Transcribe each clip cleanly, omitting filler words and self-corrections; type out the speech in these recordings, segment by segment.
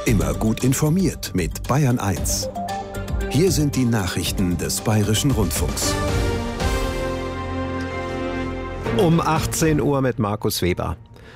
Immer gut informiert mit Bayern 1. Hier sind die Nachrichten des Bayerischen Rundfunks. Um 18 Uhr mit Markus Weber.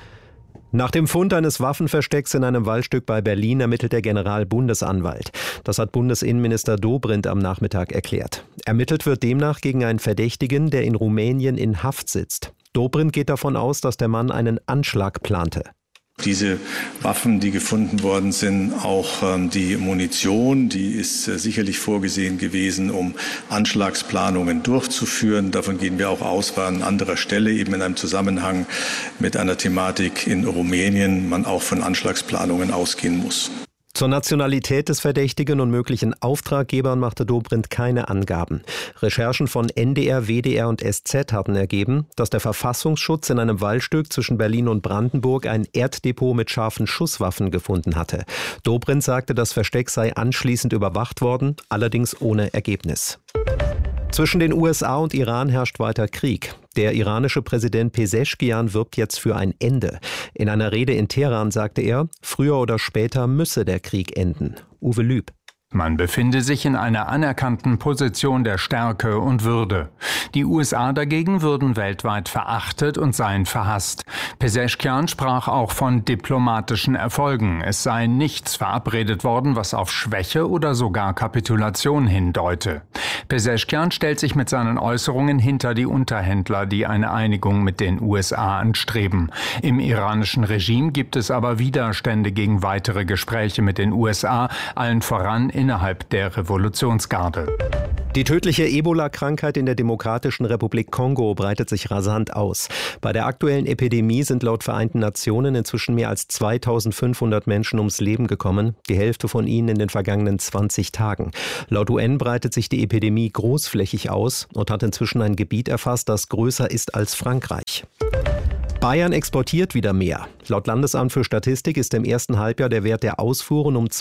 Nach dem Fund eines Waffenverstecks in einem Waldstück bei Berlin ermittelt der Generalbundesanwalt. Das hat Bundesinnenminister Dobrindt am Nachmittag erklärt. Ermittelt wird demnach gegen einen Verdächtigen, der in Rumänien in Haft sitzt. Dobrindt geht davon aus, dass der Mann einen Anschlag plante. Diese Waffen, die gefunden worden sind, auch die Munition, die ist sicherlich vorgesehen gewesen, um Anschlagsplanungen durchzuführen. Davon gehen wir auch aus, weil an anderer Stelle eben in einem Zusammenhang mit einer Thematik in Rumänien man auch von Anschlagsplanungen ausgehen muss. Zur Nationalität des Verdächtigen und möglichen Auftraggebern machte Dobrindt keine Angaben. Recherchen von NDR, WDR und SZ hatten ergeben, dass der Verfassungsschutz in einem Waldstück zwischen Berlin und Brandenburg ein Erddepot mit scharfen Schusswaffen gefunden hatte. Dobrindt sagte, das Versteck sei anschließend überwacht worden, allerdings ohne Ergebnis. Zwischen den USA und Iran herrscht weiter Krieg. Der iranische Präsident Pezeshkian wirbt jetzt für ein Ende. In einer Rede in Teheran sagte er, früher oder später müsse der Krieg enden. Uwe Lüb. Man befinde sich in einer anerkannten Position der Stärke und Würde. Die USA dagegen würden weltweit verachtet und seien verhasst. Pezeshkian sprach auch von diplomatischen Erfolgen. Es sei nichts verabredet worden, was auf Schwäche oder sogar Kapitulation hindeute. Pezeshkian stellt sich mit seinen Äußerungen hinter die Unterhändler, die eine Einigung mit den USA anstreben. Im iranischen Regime gibt es aber Widerstände gegen weitere Gespräche mit den USA, allen voran innerhalb der Revolutionsgarde. Die tödliche Ebola-Krankheit in der Demokratischen Republik Kongo breitet sich rasant aus. Bei der aktuellen Epidemie sind laut Vereinten Nationen inzwischen mehr als 2500 Menschen ums Leben gekommen, die Hälfte von ihnen in den vergangenen 20 Tagen. Laut UN breitet sich die Epidemie großflächig aus und hat inzwischen ein Gebiet erfasst, das größer ist als Frankreich. Bayern exportiert wieder mehr. Laut Landesamt für Statistik ist im ersten Halbjahr der Wert der Ausfuhren um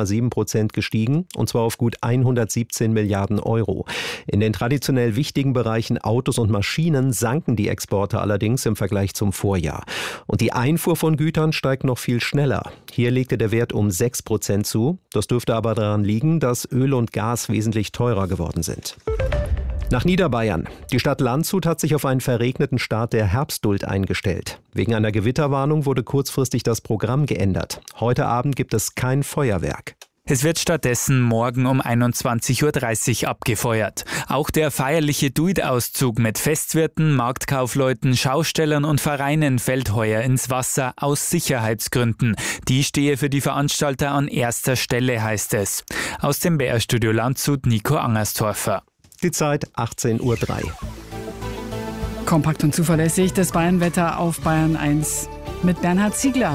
2,7% gestiegen, und zwar auf gut 117 Milliarden Euro. In den traditionell wichtigen Bereichen Autos und Maschinen sanken die Exporte allerdings im Vergleich zum Vorjahr. Und die Einfuhr von Gütern steigt noch viel schneller. Hier legte der Wert um 6% zu. Das dürfte aber daran liegen, dass Öl und Gas wesentlich teurer geworden sind. Nach Niederbayern. Die Stadt Landshut hat sich auf einen verregneten Start der Herbstduld eingestellt. Wegen einer Gewitterwarnung wurde kurzfristig das Programm geändert. Heute Abend gibt es kein Feuerwerk. Es wird stattdessen morgen um 21.30 Uhr abgefeuert. Auch der feierliche Duid-Auszug mit Festwirten, Marktkaufleuten, Schaustellern und Vereinen fällt heuer ins Wasser aus Sicherheitsgründen. Die stehe für die Veranstalter an erster Stelle, heißt es. Aus dem BR-Studio Landshut, Nico Angerstorfer. Die Zeit 18.03 Uhr. Kompakt und zuverlässig das Bayernwetter auf Bayern 1 mit Bernhard Ziegler.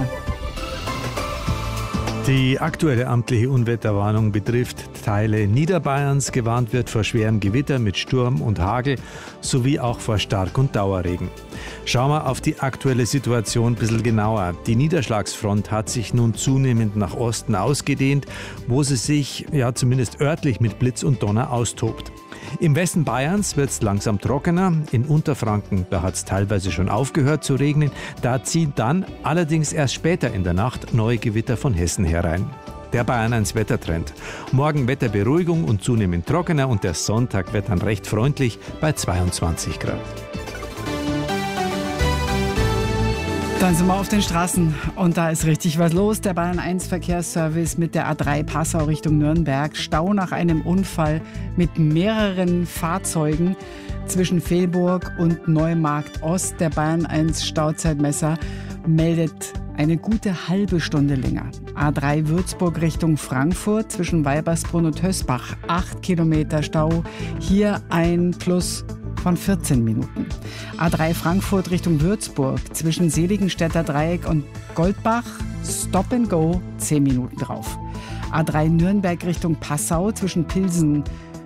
Die aktuelle amtliche Unwetterwarnung betrifft Teile Niederbayerns. Gewarnt wird vor schwerem Gewitter mit Sturm und Hagel sowie auch vor Stark- und Dauerregen. Schauen wir auf die aktuelle Situation ein bisschen genauer. Die Niederschlagsfront hat sich nun zunehmend nach Osten ausgedehnt, wo sie sich zumindest örtlich mit Blitz und Donner austobt. Im Westen Bayerns wird es langsam trockener. In Unterfranken, da hat es teilweise schon aufgehört zu regnen. Da ziehen dann allerdings erst später in der Nacht neue Gewitter von Hessen herein. Der Bayern 1 Wettertrend. Morgen Wetterberuhigung und zunehmend trockener, und der Sonntag wird dann recht freundlich bei 22 Grad. Dann sind wir auf den Straßen und da ist richtig was los. Der Bayern 1 Verkehrsservice mit der A3 Passau Richtung Nürnberg. Stau nach einem Unfall mit mehreren Fahrzeugen zwischen Velburg und Neumarkt Ost. Der Bayern 1 Stauzeitmesser meldet eine gute halbe Stunde länger. A3 Würzburg Richtung Frankfurt zwischen Weibersbrunn und Hösbach. 8 Kilometer Stau. Hier ein Plus von 14 Minuten. A3 Frankfurt Richtung Würzburg zwischen Seligenstädter Dreieck und Goldbach, Stop and Go, 10 Minuten drauf. A3 Nürnberg Richtung Passau zwischen Pilsen,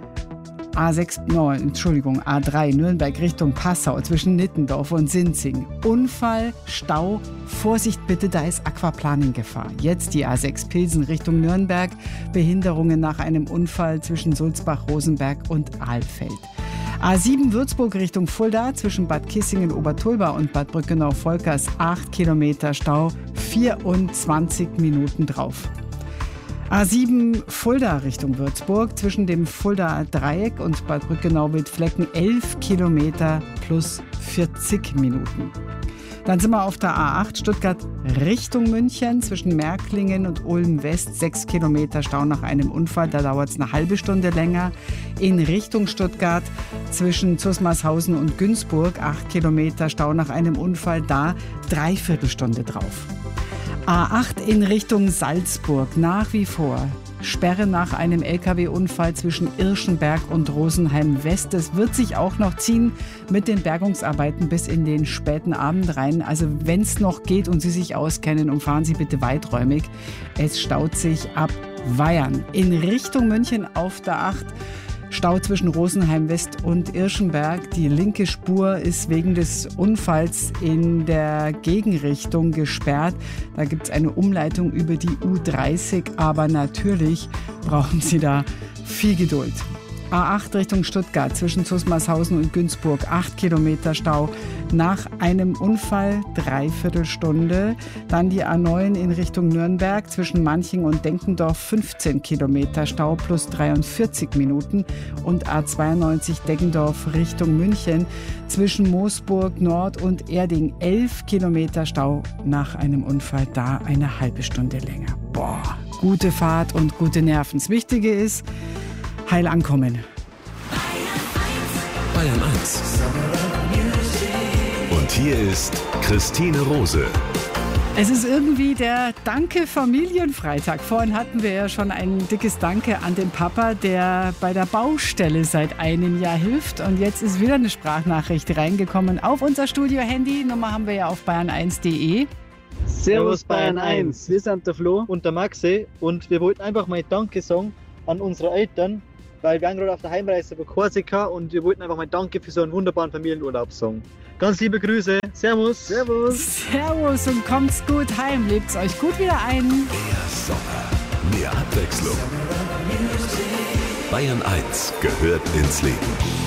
A3 Nürnberg Richtung Passau zwischen Nittendorf und Sinzing. Unfall, Stau, Vorsicht bitte, da ist Aquaplaning-Gefahr. Jetzt die A6 Pilsen Richtung Nürnberg, Behinderungen nach einem Unfall zwischen Sulzbach, Rosenberg und Ahlfeld. A7 Würzburg Richtung Fulda zwischen Bad Kissingen, Obertulba und Bad Brückenau-Volkers, 8 Kilometer Stau, 24 Minuten drauf. A7 Fulda Richtung Würzburg zwischen dem Fuldaer Dreieck und Bad Brückenau-Wildflecken 11 Kilometer plus 40 Minuten. Dann sind wir auf der A8 Stuttgart Richtung München zwischen Märklingen und Ulm West 6 Kilometer Stau nach einem Unfall. Da dauert es eine halbe Stunde länger. In Richtung Stuttgart zwischen Zusmarshausen und Günzburg 8 Kilometer Stau nach einem Unfall. Da dreiviertel Stunde drauf. A8 in Richtung Salzburg nach wie vor. Sperre nach einem LKW-Unfall zwischen Irschenberg und Rosenheim West. Das wird sich auch noch ziehen mit den Bergungsarbeiten bis in den späten Abend rein. Also wenn es noch geht und Sie sich auskennen, umfahren Sie bitte weiträumig. Es staut sich ab Weyern. In Richtung München auf der 8. Stau zwischen Rosenheim West und Irschenberg. Die linke Spur ist wegen des Unfalls in der Gegenrichtung gesperrt. Da gibt es eine Umleitung über die U30, aber natürlich brauchen Sie da viel Geduld. A8 Richtung Stuttgart zwischen Zusmarshausen und Günzburg 8 Kilometer Stau nach einem Unfall, dreiviertel Stunde. Dann die A9 in Richtung Nürnberg zwischen Manching und Denkendorf 15 Kilometer Stau plus 43 Minuten. Und A92 Deggendorf Richtung München zwischen Moosburg Nord und Erding 11 Kilometer Stau nach einem Unfall, da eine halbe Stunde länger. Boah, gute Fahrt und gute Nerven. Das Wichtige ist, heil ankommen. Bayern 1. Und hier ist Christine Rose. Es ist irgendwie der Danke-Familienfreitag. Vorhin hatten wir ja schon ein dickes Danke an den Papa, der bei der Baustelle seit einem Jahr hilft. Und jetzt ist wieder eine Sprachnachricht reingekommen auf unser Studio-Handy. Nummer haben wir ja auf bayern1.de. Servus Bayern 1, wir sind der Flo und der Maxi und wir wollten einfach mal Danke sagen an unsere Eltern, weil wir waren gerade auf der Heimreise bei Korsika und wir wollten einfach mal Danke für so einen wunderbaren Familienurlaub sagen. Ganz liebe Grüße, Servus. Servus. Servus und kommt's gut heim, lebt's euch gut wieder ein. Mehr Sommer, mehr Abwechslung. Bayern 1 gehört ins Leben.